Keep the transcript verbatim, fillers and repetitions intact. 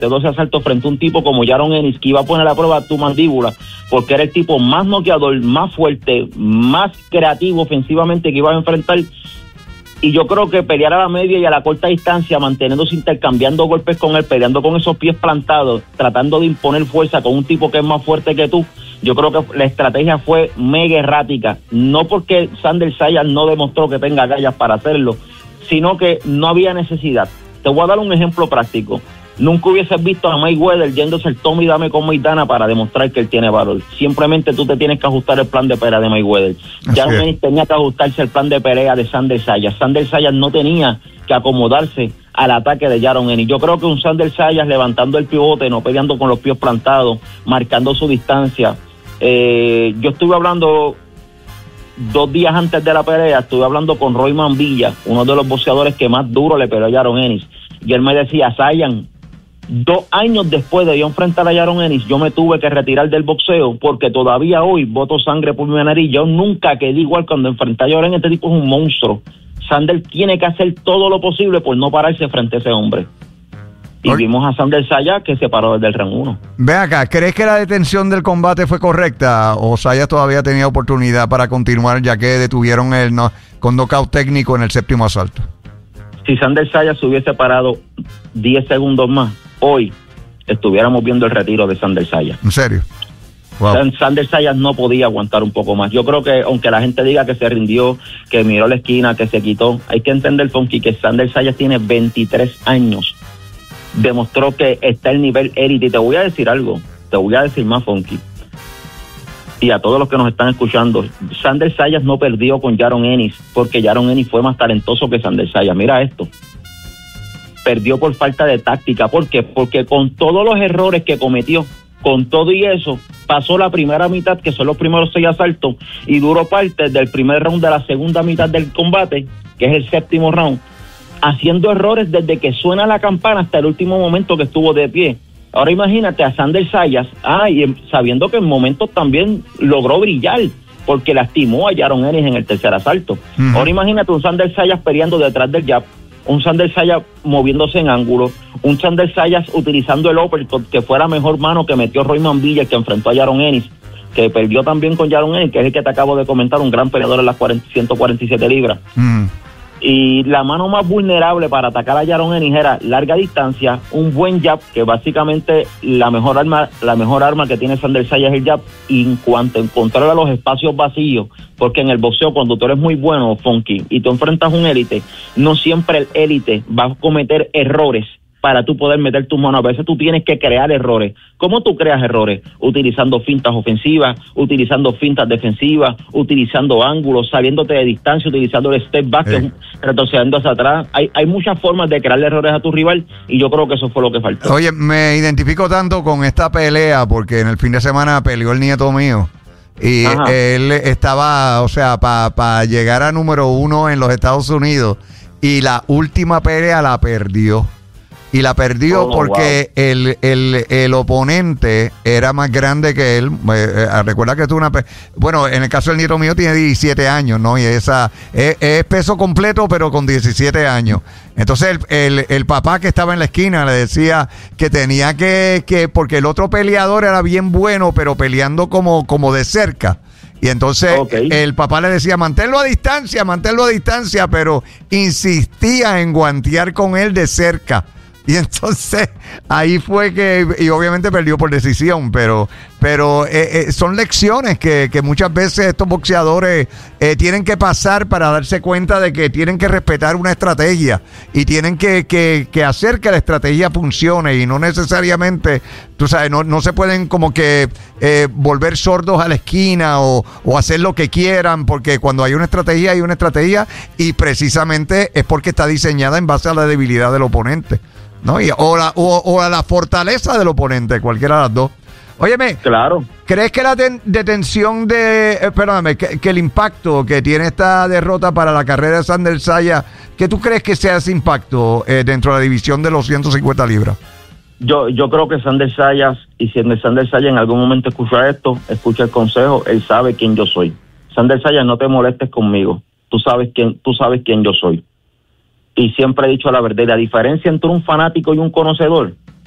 de doce asaltos frente a un tipo como Yaron Ennis, que iba a poner a prueba tu mandíbula, porque era el tipo más noqueador, más fuerte, más creativo ofensivamente que iba a enfrentar. Y yo creo que pelear a la media y a la corta distancia, manteniéndose intercambiando golpes con él, peleando con esos pies plantados, tratando de imponer fuerza con un tipo que es más fuerte que tú, yo creo que la estrategia fue mega errática. No porque Sander Sayas no demostró que tenga agallas para hacerlo, sino que no había necesidad. Te voy a dar un ejemplo práctico. Nunca hubieses visto a Mayweather yéndose el toma y dame con Maidana para demostrar que él tiene valor. Simplemente tú te tienes que ajustar el plan de pelea de Mayweather. Ya tenía que ajustarse el plan de pelea de Sander Sayas. Sander Sayas no tenía que acomodarse al ataque de Yaron Ennis. Yo creo que un Sander Sayas levantando el pivote, no peleando con los pies plantados, marcando su distancia. Eh, yo estuve hablando dos días antes de la pelea, estuve hablando con Roy Mambilla, uno de los boxeadores que más duro le peleó a Yaron Ennis. Y él me decía, Sayan, dos años después de yo enfrentar a Yaron Ennis, yo me tuve que retirar del boxeo porque todavía hoy boto sangre por mi nariz. Yo nunca quedé igual cuando enfrenté a Yaron Ennis. Este tipo es un monstruo. Sander tiene que hacer todo lo posible por no pararse frente a ese hombre. Y Oye. vimos a Sander Sayas que se paró desde el round uno. Ve acá, ¿crees que la detención del combate fue correcta o Sayas todavía tenía oportunidad para continuar ya que detuvieron el no, con knockout técnico en el séptimo asalto? Si Sander Sayas se hubiese parado diez segundos más, hoy estuviéramos viendo el retiro de Sander Sayas. ¿En serio? Wow. Sander Sayas no podía aguantar un poco más. Yo creo que aunque la gente diga que se rindió, que miró la esquina, que se quitó, hay que entender, Funky, que Sander Sayas tiene veintitrés años. Demostró que está el nivel élite. Y te voy a decir algo, te voy a decir más, Funky, y a todos los que nos están escuchando, Sander Sayas no perdió con Yaron Ennis porque Yaron Ennis fue más talentoso que Sander Sayas. Mira esto, perdió por falta de táctica. ¿Por qué? Porque con todos los errores que cometió, con todo y eso, pasó la primera mitad, que son los primeros seis asaltos, y duró parte del primer round de la segunda mitad del combate, que es el séptimo round, haciendo errores desde que suena la campana hasta el último momento que estuvo de pie. Ahora imagínate a Sander Sayas, ah, y sabiendo que en momentos también logró brillar, porque lastimó a Yaron Ennis en el tercer asalto. Uh-huh. Ahora imagínate un Sander Sayas peleando detrás del jab, un Sander Sayas moviéndose en ángulo, un Sander Sayas utilizando el uppercut, que fue la mejor mano que metió Roy Mambilla, que enfrentó a Yaron Ennis, que perdió también con Yaron Ennis, que es el que te acabo de comentar, un gran peleador en las ciento cuarenta y siete libras. Uh-huh. Y la mano más vulnerable para atacar a Yaron Ennis era larga distancia, un buen jab, que básicamente la mejor arma la mejor arma que tiene Sander Sayas es el jab, y en cuanto a encontrar a los espacios vacíos, porque en el boxeo cuando tú eres muy bueno, Funky, y tú enfrentas a un élite, no siempre el élite va a cometer errores para tú poder meter tus manos. A veces tú tienes que crear errores. ¿Cómo tú creas errores? Utilizando fintas ofensivas, utilizando fintas defensivas, utilizando ángulos, saliéndote de distancia, utilizando el step back, sí. retrocediendo hacia atrás. Hay, hay muchas formas de crear errores a tu rival y yo creo que eso fue lo que faltó. Oye, me identifico tanto con esta pelea porque en el fin de semana peleó el nieto mío. Y Ajá. él estaba, o sea, para pa llegar a número uno en los Estados Unidos y la última pelea la perdió. Y la perdió oh, porque wow. el, el, el oponente era más grande que él. Eh, recuerda que tuvo una... Bueno, en el caso del nieto mío tiene diecisiete años, ¿no? Y esa es, es peso completo, pero con diecisiete años. Entonces el, el, el papá que estaba en la esquina le decía que tenía que... que porque el otro peleador era bien bueno, pero peleando como, como de cerca. Y entonces okay. el papá le decía, manténlo a distancia, manténlo a distancia, pero insistía en guantear con él de cerca. Y entonces ahí fue que, y obviamente perdió por decisión, pero pero eh, eh, son lecciones que, que muchas veces estos boxeadores eh, tienen que pasar para darse cuenta de que tienen que respetar una estrategia y tienen que, que, que hacer que la estrategia funcione y no necesariamente, tú sabes, no, no se pueden como que eh, volver sordos a la esquina o, o hacer lo que quieran, porque cuando hay una estrategia hay una estrategia y precisamente es porque está diseñada en base a la debilidad del oponente, ¿no? Y, o, la, o, o a la fortaleza del oponente, cualquiera de las dos. Óyeme, claro. ¿Crees que la detención de, eh, perdóname, que, que el impacto que tiene esta derrota para la carrera de Sander Sayas, ¿qué tú crees que sea ese impacto eh, dentro de la división de los ciento cincuenta libras? Yo yo creo que Sander Sayas, y si Sander Sayas en algún momento escucha esto, escucha el consejo, él sabe quién yo soy. Sander Sayas, no te molestes conmigo, tú sabes quién, tú sabes quién yo soy. Y siempre he dicho la verdad, la diferencia entre un fanático y un conocedor